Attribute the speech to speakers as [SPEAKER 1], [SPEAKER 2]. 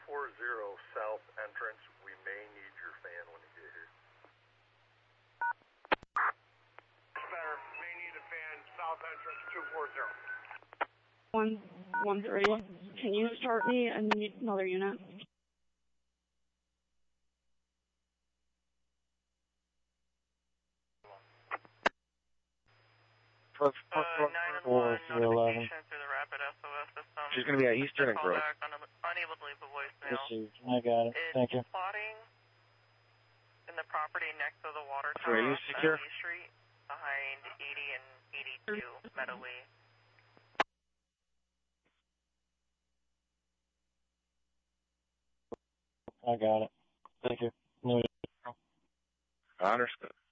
[SPEAKER 1] south entrance. We may need your fan when you get here.
[SPEAKER 2] Better. May need a fan, south entrance 240.
[SPEAKER 3] 113. Can you start me and then need another unit?
[SPEAKER 4] Plus 411.
[SPEAKER 5] Through the rapid SOS system.
[SPEAKER 4] She's going to be at Eastern and Grove.
[SPEAKER 5] Unable to leave a voicemail.
[SPEAKER 4] I got it. Thank you.
[SPEAKER 5] It's plotting in the property next to the water
[SPEAKER 4] So are
[SPEAKER 5] tower
[SPEAKER 4] you
[SPEAKER 5] on
[SPEAKER 4] secure?
[SPEAKER 5] Lee Street behind 80 and 82 Meadow Lee.
[SPEAKER 4] I got it. Thank you.
[SPEAKER 2] Understood.